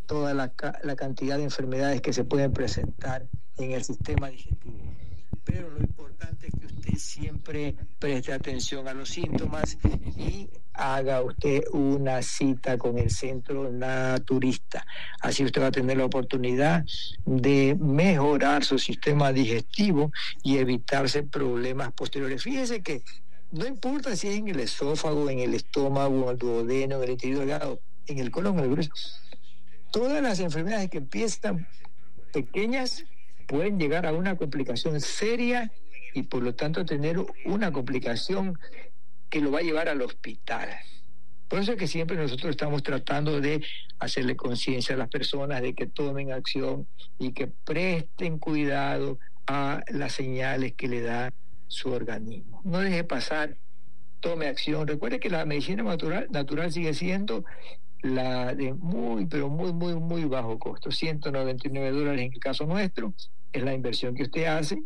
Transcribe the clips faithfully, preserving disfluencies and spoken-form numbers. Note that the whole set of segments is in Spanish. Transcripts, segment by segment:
toda la, la cantidad de enfermedades que se pueden presentar en el sistema digestivo. Pero lo importante es que usted siempre preste atención a los síntomas y haga usted una cita con el Centro Naturista. Así usted va a tener la oportunidad de mejorar su sistema digestivo y evitarse problemas posteriores. Fíjese que no importa si es en el esófago, en el estómago, en el duodeno, en el intestino delgado, en el colon, en el grueso. Todas las enfermedades que empiezan pequeñas pueden llegar a una complicación seria y por lo tanto tener una complicación que lo va a llevar al hospital. Por eso es que siempre nosotros estamos tratando de hacerle conciencia a las personas de que tomen acción y que presten cuidado a las señales que le da su organismo. No deje pasar, tome acción. Recuerde que la medicina natural, natural sigue siendo la de muy, pero muy, muy, muy bajo costo. ciento noventa y nueve dólares en el caso nuestro, es la inversión que usted hace.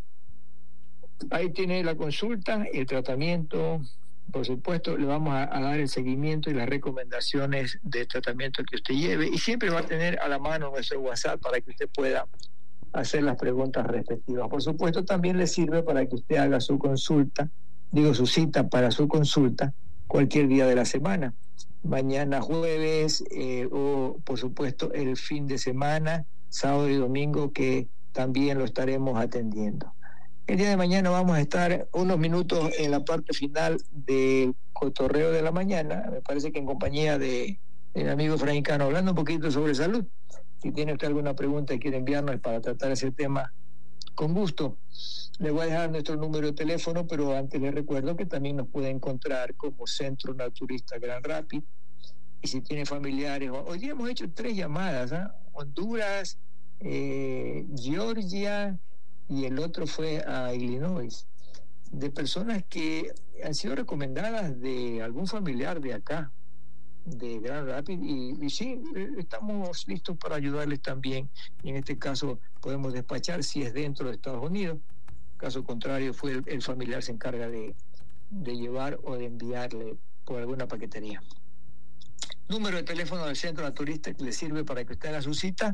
Ahí tiene la consulta, el tratamiento. Por supuesto, le vamos a, a dar el seguimiento y las recomendaciones de tratamiento que usted lleve. Y siempre va a tener a la mano nuestro WhatsApp para que usted pueda hacer las preguntas respectivas. Por supuesto, también le sirve para que usted haga su consulta, digo su cita para su consulta, cualquier día de la semana. Mañana jueves eh, o, por supuesto, el fin de semana, sábado y domingo, que también lo estaremos atendiendo. El día de mañana vamos a estar unos minutos en la parte final del cotorreo de la mañana, me parece que en compañía de el amigo Efraín Cano, hablando un poquito sobre salud. Si tiene usted alguna pregunta y quiere enviarnos para tratar ese tema, con gusto. Le voy a dejar nuestro número de teléfono, pero antes les recuerdo que también nos puede encontrar como Centro Naturista Gran Rapids. Y si tiene familiares, hoy día hemos hecho tres llamadas, ¿eh? Honduras, eh, Georgia, y el otro fue a Illinois, de personas que han sido recomendadas de algún familiar de acá, de Grand Rapids, y, y sí, estamos listos para ayudarles también, y en este caso podemos despachar si es dentro de Estados Unidos. Caso contrario, fue el, el familiar se encarga de, de llevar o de enviarle por alguna paquetería. Número de teléfono del Centro Naturista que le sirve para que usted haga su cita,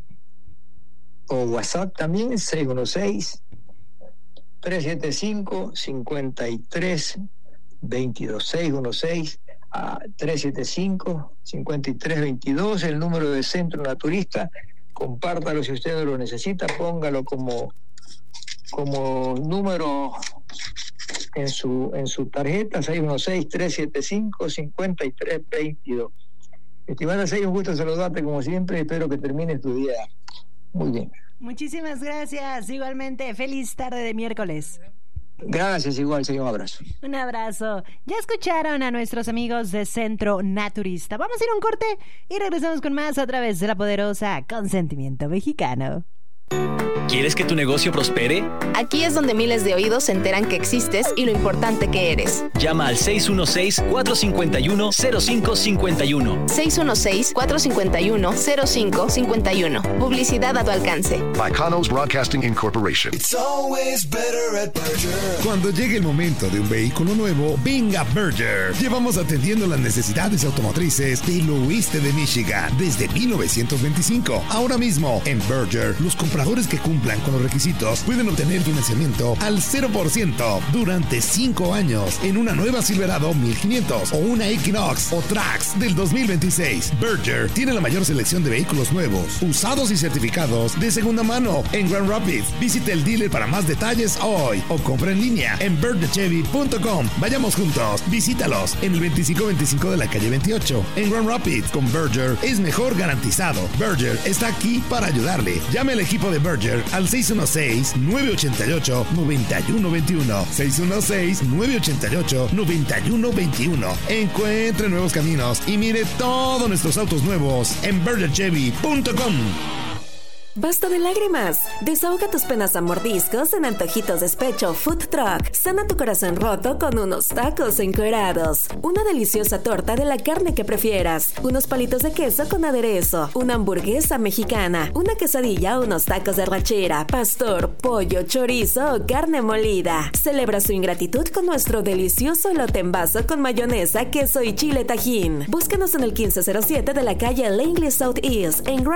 o WhatsApp también, seis uno seis, tres siete cinco, cinco tres dos dos, seis uno seis a tres siete cinco, cinco tres dos dos, el número del Centro Naturista. Compártalo si usted lo necesita, póngalo como como número en su en su tarjeta, seis uno seis, tres siete cinco, cinco tres dos dos. Estimada Sey, un gusto saludarte como siempre, espero que termine tu día muy bien. Muchísimas gracias, igualmente, feliz tarde de miércoles. Gracias, igual, Sey, un abrazo. Un abrazo. Ya escucharon a nuestros amigos de Centro Naturista. Vamos a ir a un corte y regresamos con más a través de la poderosa Consentimiento Mexicano. ¿Quieres que tu negocio prospere? Aquí es donde miles de oídos se enteran que existes y lo importante que eres. Llama al seis uno seis, cuatro cinco uno, cero cinco cinco uno. seis uno seis, cuatro cinco uno, cero cinco cinco uno. Publicidad a tu alcance. By Conos Broadcasting Incorporation. It's always better at Berger. Cuando llegue el momento de un vehículo nuevo, venga Berger. Llevamos atendiendo las necesidades automotrices del oeste de Michigan desde mil novecientos veinticinco. Ahora mismo, en Berger, los compradores que cumplan con los requisitos pueden obtener financiamiento al cero por ciento durante cinco años en una nueva Silverado mil quinientos o una Equinox o Trax del dos mil veintiséis. Berger tiene la mayor selección de vehículos nuevos, usados y certificados de segunda mano en Grand Rapids. Visite el dealer para más detalles hoy o compra en línea en berger chevy punto com. Vayamos juntos, visítalos en el veinticinco veinticinco de la calle veintiocho en Grand Rapids. Con Berger es mejor garantizado. Berger está aquí para ayudarle. Llame al equipo de Berger al seis uno seis, nueve ocho ocho, nueve uno dos uno. seis uno seis, nueve ocho ocho, nueve uno dos uno. Encuentre nuevos caminos y mire todos nuestros autos nuevos en berger chevy punto com. Basta de lágrimas. Desahoga tus penas a mordiscos en Antojitos Despecho Food Truck. Sana tu corazón roto con unos tacos encuerados. Una deliciosa torta de la carne que prefieras. Unos palitos de queso con aderezo. Una hamburguesa mexicana. Una quesadilla o unos tacos de arrachera. Pastor, pollo, chorizo o carne molida. Celebra su ingratitud con nuestro delicioso elote en vaso con mayonesa, queso y chile tajín. Búscanos en el quince cero siete de la calle Langley Southeast en